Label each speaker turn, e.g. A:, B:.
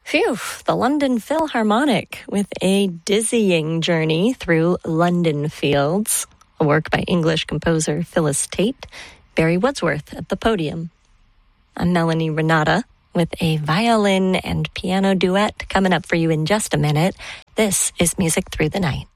A: Phew, the London Philharmonic with a dizzying journey through London fields. A work by English composer Phyllis Tate, Barry Wordsworth at the podium. I'm Melanie Renata with a violin and piano duet coming up for you in just a minute. This is Music Through the Night.